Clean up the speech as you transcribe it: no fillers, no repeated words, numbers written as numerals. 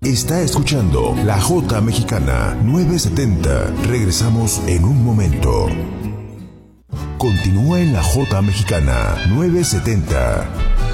Está escuchando La Jota Mexicana 970. Regresamos en un momento. Continúa en La Jota Mexicana 970.